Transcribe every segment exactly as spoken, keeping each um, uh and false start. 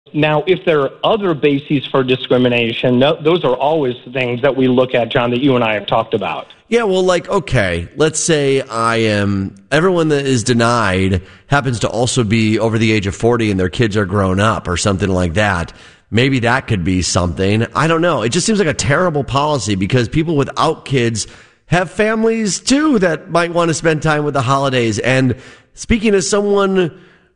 Now, if there are other bases for discrimination, no, those are always things that we look at, John, that you and I have talked about. Yeah, well, like, okay, let's say I am, everyone that is denied happens to also be over the age of forty and their kids are grown up or something like that. Maybe that could be something. I don't know. It just seems like a terrible policy because people without kids have families, too, that might want to spend time with the holidays. And speaking as someone,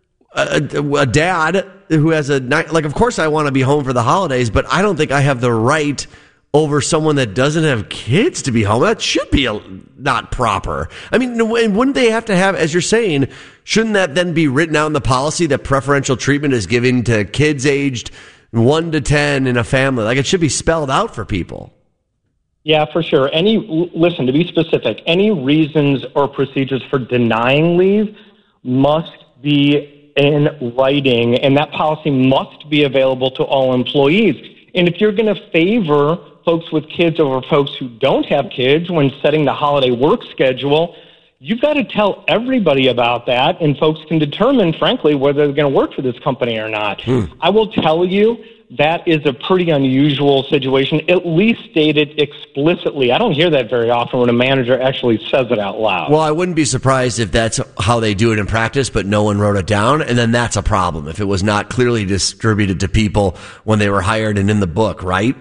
a, a dad who has a, like, of course I want to be home for the holidays, but I don't think I have the right over someone that doesn't have kids to be home. That should be a, not proper. I mean, wouldn't they have to have, as you're saying, shouldn't that then be written out in the policy that preferential treatment is given to kids aged one to ten in a family? Like, it should be spelled out for people. Yeah, for sure. Any, listen, to be specific, any reasons or procedures for denying leave must be in writing, and that policy must be available to all employees. And if you're going to favor folks with kids over folks who don't have kids when setting the holiday work schedule, you've got to tell everybody about that, and folks can determine, frankly, whether they're going to work for this company or not. Hmm. I will tell you, that is a pretty unusual situation, at least stated explicitly. I don't hear that very often when a manager actually says it out loud. Well, I wouldn't be surprised if that's how they do it in practice, but no one wrote it down, and then that's a problem if it was not clearly distributed to people when they were hired and in the book, right?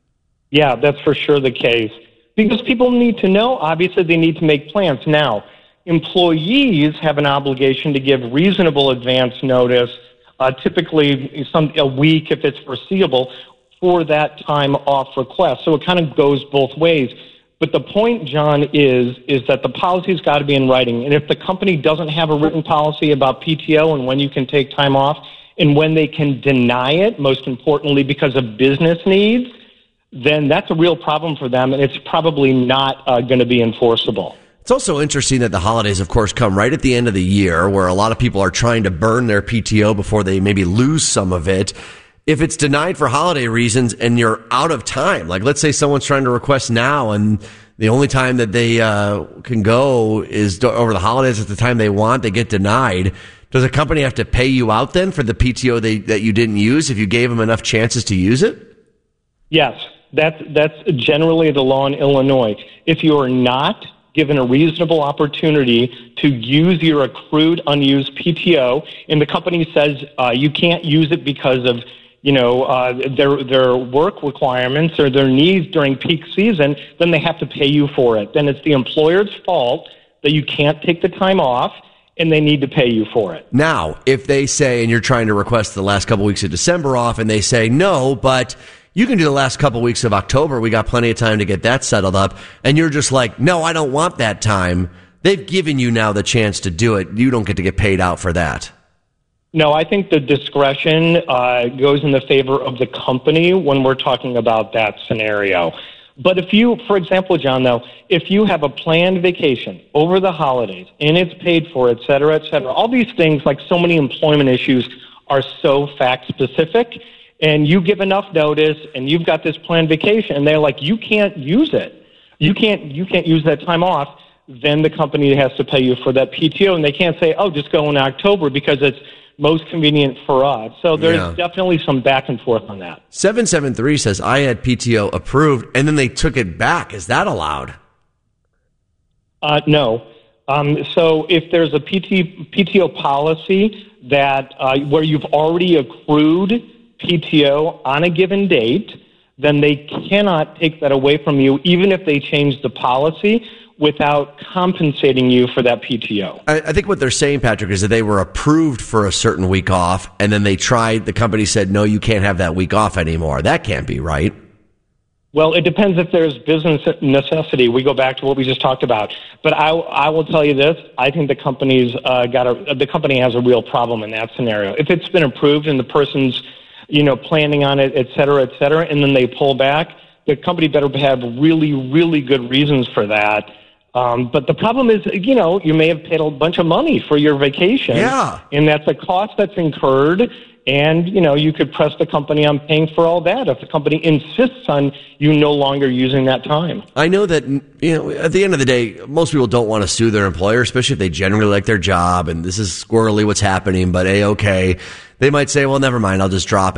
Yeah, that's for sure the case. Because people need to know, obviously they need to make plans. Now, employees have an obligation to give reasonable advance notice, Uh, typically some a week if it's foreseeable, for that time off request. So it kind of goes both ways. But the point, John, is is that the policy's got to be in writing. And if the company doesn't have a written policy about P T O and when you can take time off and when they can deny it, most importantly because of business needs, then that's a real problem for them, and it's probably not uh, going to be enforceable. It's also interesting that the holidays, of course, come right at the end of the year where a lot of people are trying to burn their P T O before they maybe lose some of it. If it's denied for holiday reasons and you're out of time, like let's say someone's trying to request now and the only time that they uh, can go is over the holidays at the time they want, they get denied. Does a company have to pay you out then for the P T O they, that you didn't use if you gave them enough chances to use it? Yes, that's, that's generally the law in Illinois. If you are not given a reasonable opportunity to use your accrued unused P T O, and the company says uh, you can't use it because of, you know, uh, their their work requirements or their needs during peak season, then they have to pay you for it. Then it's the employer's fault that you can't take the time off, and they need to pay you for it. Now, if they say, and you're trying to request the last couple weeks of December off, and they say, no, but you can do the last couple weeks of October. We got plenty of time to get that settled up. And you're just like, no, I don't want that time. They've given you now the chance to do it. You don't get to get paid out for that. No, I think the discretion uh, goes in the favor of the company when we're talking about that scenario. But if you, for example, John, though, if you have a planned vacation over the holidays and it's paid for, et cetera, et cetera, all these things, like so many employment issues, are so fact-specific, and you give enough notice, and you've got this planned vacation, and they're like, you can't use it. You can't you can't use that time off. Then the company has to pay you for that P T O, and they can't say, oh, just go in October because it's most convenient for us. So there's yeah. definitely some back and forth on that. seven seven three says, I had P T O approved, and then they took it back. Is that allowed? Uh, no. Um, so if there's a P T, P T O policy that uh, where you've already accrued P T O on a given date, then they cannot take that away from you, even if they change the policy, without compensating you for that P T O. I, I think what they're saying, Patrick, is that they were approved for a certain week off, and then they tried, the company said, no, you can't have that week off anymore. That can't be right. Well, it depends if there's business necessity. We go back to what we just talked about. But I, I will tell you this: I think the company's uh, got a the company has a real problem in that scenario. If it's been approved and the person's, you know, planning on it, et cetera, et cetera, and then they pull back, the company better have really, really good reasons for that. Um, but the problem is, you know, you may have paid a bunch of money for your vacation. Yeah. And that's a cost that's incurred. And, you know, you could press the company on paying for all that if the company insists on you no longer using that time. I know that, you know, at the end of the day, most people don't want to sue their employer, especially if they generally like their job and this is squirrely what's happening, but A-okay. They might say, well, never mind, I'll just drop